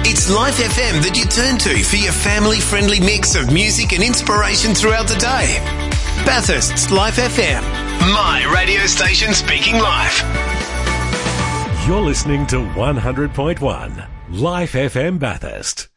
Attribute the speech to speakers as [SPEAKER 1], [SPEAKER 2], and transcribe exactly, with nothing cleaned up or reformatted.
[SPEAKER 1] It's Life F M that you turn to for your family-friendly mix of music and inspiration throughout the day. Bathurst's Life F M. My radio station speaking life.
[SPEAKER 2] You're listening to one hundred point one Life F M Bathurst.